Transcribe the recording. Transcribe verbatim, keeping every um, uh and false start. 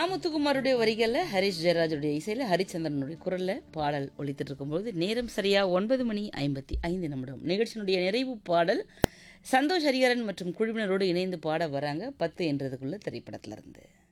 முத்துக்குமாருடைய வரிகளில் ஹரிஷ் ஜெயராஜுடைய இசையில் ஹரிச்சந்திரனுடைய குரலில் பாடல் ஒலித்துட்டு இருக்கும்போது நேரம் சரியா ஒன்பது மணி ஐம்பத்தி ஐந்து நிமிடம். நிகழ்ச்சியினுடைய நிறைவு பாடல் சந்தோஷ் ஹரிஹரன் மற்றும் குழுவினரோடு இணைந்து பாட வராங்க பத்து என்றதுக்குள்ள திரைப்படத்திலிருந்து.